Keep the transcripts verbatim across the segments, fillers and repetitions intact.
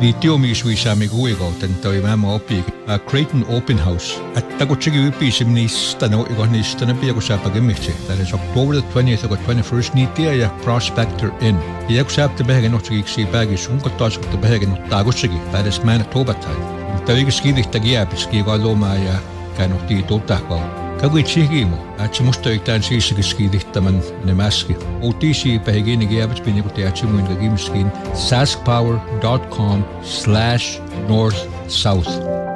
Litio Mishwi Shamiguigo, Tento Opi, a Creighton Open House. At Tagochigi Pisimni Stano Igonistana Biagosapagimichi. That is October the twentieth or twenty-first Nitia Prospector Inn. Yaksap the Behagan of Trixie Baggage, Unkotos of the Behagan of Tagochigi. That is Manitoba time. Taviski Tagia, Skivaloma, kind of the Totako. Kaguichigimo, at Mustoitan Sisiki Dictaman Nemaski, O T C Pahigini Gavich Pinikuachimu in the game skin, saskpower dot com slash north south.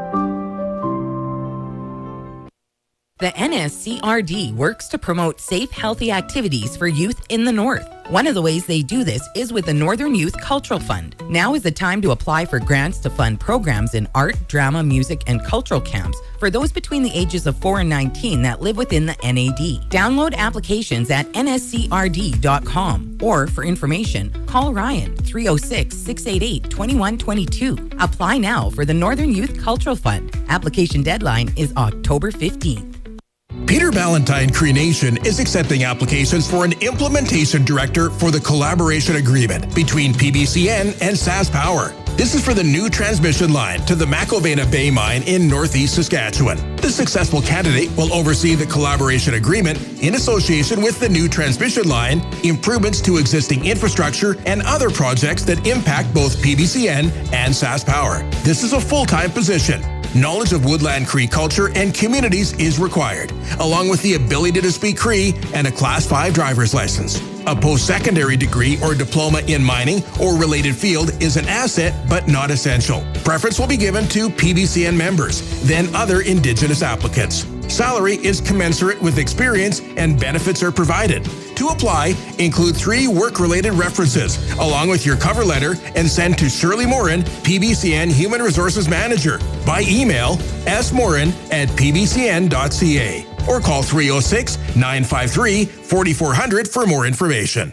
The N S C R D works to promote safe, healthy activities for youth in the North. One of the ways they do this is with the Northern Youth Cultural Fund. Now is the time to apply for grants to fund programs in art, drama, music, and cultural camps for those between the ages of four and nineteen that live within the N A D. Download applications at N S C R D dot com or for information, call Ryan three oh six, six eight eight, two one two two. Apply now for the Northern Youth Cultural Fund. Application deadline is October fifteenth. Peter Ballantyne Cree Nation is accepting applications for an implementation director for the collaboration agreement between P B C N and SaskPower. This is for the new transmission line to the McIlvena Bay Mine in northeast Saskatchewan. The successful candidate will oversee the collaboration agreement in association with the new transmission line, improvements to existing infrastructure, and other projects that impact both P B C N and SaskPower. This is a full-time position. Knowledge of Woodland Cree culture and communities is required, along with the ability to speak Cree and a Class five driver's license. A post-secondary degree or diploma in mining or related field is an asset but not essential. Preference will be given to P B C N members, then other Indigenous applicants. Salary is commensurate with experience and benefits are provided. To apply, include three work-related references, along with your cover letter, and send to Shirley Morin, P B C N Human Resources Manager, by email s morin at p b c n dot c a or call three oh six, nine five three, four four zero zero for more information.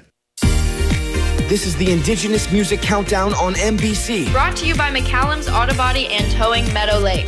This is the Indigenous Music Countdown on M B C. Brought to you by McCallum's Auto Body and Towing Meadow Lake.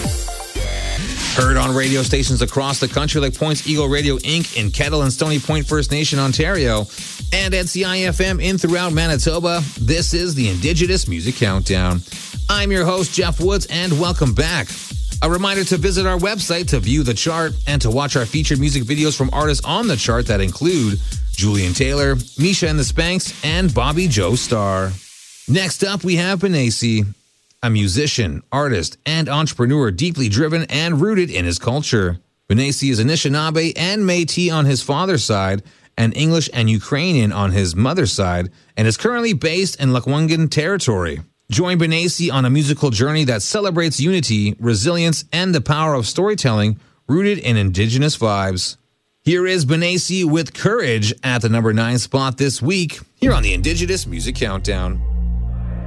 Heard on radio stations across the country like Points Eagle Radio Incorporated in Kettle and Stony Point First Nation, Ontario, and at C I F M in throughout Manitoba. This is the Indigenous Music Countdown. I'm your host, Jeff Woods, and welcome back. A reminder to visit our website to view the chart and to watch our featured music videos from artists on the chart that include Julian Taylor, Misha and the Spanks, and Bobby Joe Starr. Next up, we have Benassi, a musician, artist, and entrepreneur deeply driven and rooted in his culture. Benassi is Anishinaabe and Métis on his father's side, and English and Ukrainian on his mother's side, and is currently based in Lekwungen territory. Join Benassi on a musical journey that celebrates unity, resilience, and the power of storytelling rooted in Indigenous vibes. Here is Benassi with Courage at the number nine spot this week, here on the Indigenous Music Countdown.